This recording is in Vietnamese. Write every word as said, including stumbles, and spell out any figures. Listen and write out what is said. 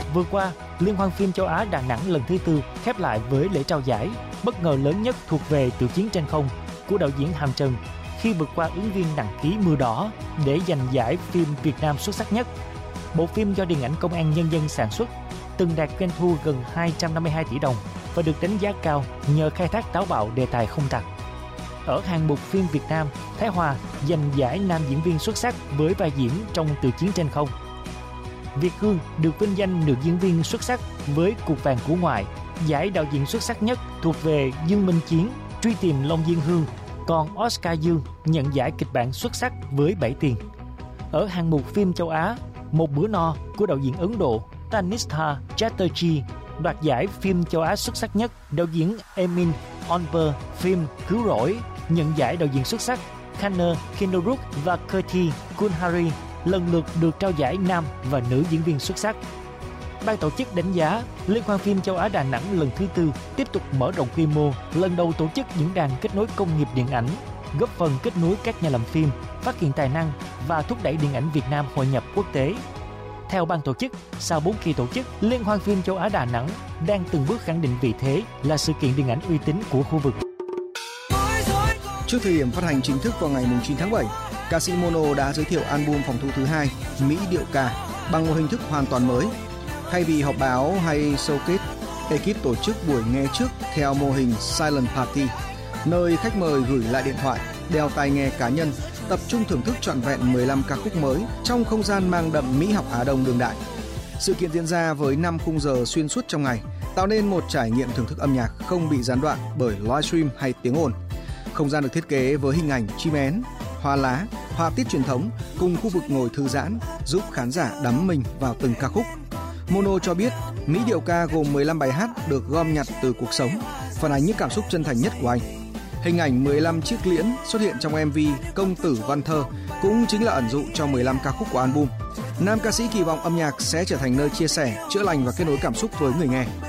Vừa qua, Liên hoan phim châu Á Đà Nẵng lần thứ tư khép lại với lễ trao giải bất ngờ lớn nhất thuộc về Tiểu chiến trên không của đạo diễn Hàm Trần khi vượt qua ứng viên nặng ký Mưa Đỏ để giành giải phim Việt Nam xuất sắc nhất. Bộ phim do Điện ảnh Công an Nhân dân sản xuất từng đạt doanh thu gần hai trăm năm mươi hai tỷ đồng và được đánh giá cao nhờ khai thác táo bạo đề tài không tặc. Ở hạng mục phim Việt Nam, Thái Hòa giành giải nam diễn viên xuất sắc với vai diễn trong Từ chiến trên không. Việt Hương được vinh danh nữ diễn viên xuất sắc với Cục vàng của ngoại. Giải đạo diễn xuất sắc nhất thuộc về Dương Minh Chiến, Truy tìm Long Diên Hương, còn Oscar Dương nhận giải kịch bản xuất sắc với bảy tiền. Ở hạng mục phim châu Á, Một bữa no của đạo diễn Ấn Độ Tanistha Chatterjee đoạt giải phim châu Á xuất sắc nhất. Đạo diễn Emin Onver phim Cứu rỗi nhận giải đạo diễn xuất sắc. Khanna Kinderuk và Kirti Kunhari lần lượt được trao giải nam và nữ diễn viên xuất sắc. Ban tổ chức đánh giá Liên hoan phim châu Á Đà Nẵng lần thứ tư tiếp tục mở rộng quy mô, lần đầu tổ chức diễn đàn kết nối công nghiệp điện ảnh, góp phần kết nối các nhà làm phim, phát hiện tài năng và thúc đẩy điện ảnh Việt Nam hội nhập quốc tế. Theo ban tổ chức, sau bốn kỳ tổ chức, Liên hoan phim châu Á Đà Nẵng đang từng bước khẳng định vị thế là sự kiện điện ảnh uy tín của khu vực. Trước thời điểm phát hành chính thức vào ngày chín tháng bảy, ca sĩ Mono đã giới thiệu album phòng thu thứ hai Mỹ Điệu Ca bằng một hình thức hoàn toàn mới. Thay vì họp báo hay showcase, ekip tổ chức buổi nghe trước theo mô hình Silent Party, nơi khách mời gửi lại điện thoại, đeo tai nghe cá nhân, tập trung thưởng thức trọn vẹn mười lăm ca khúc mới trong không gian mang đậm mỹ học Á Đông đương đại. Sự kiện diễn ra với năm khung giờ xuyên suốt trong ngày, tạo nên một trải nghiệm thưởng thức âm nhạc không bị gián đoạn bởi livestream hay tiếng ồn. Không gian được thiết kế với hình ảnh chim én, hoa lá, họa tiết truyền thống cùng khu vực ngồi thư giãn, giúp khán giả đắm mình vào từng ca khúc. Mono cho biết Mỹ Điệu Ca gồm mười lăm bài hát được gom nhặt từ cuộc sống, phản ánh những cảm xúc chân thành nhất của anh. Hình ảnh mười lăm chiếc liễn xuất hiện trong em vê Công tử Văn thơ cũng chính là ẩn dụ cho mười lăm ca khúc của album. Nam ca sĩ kỳ vọng âm nhạc sẽ trở thành nơi chia sẻ, chữa lành và kết nối cảm xúc với người nghe.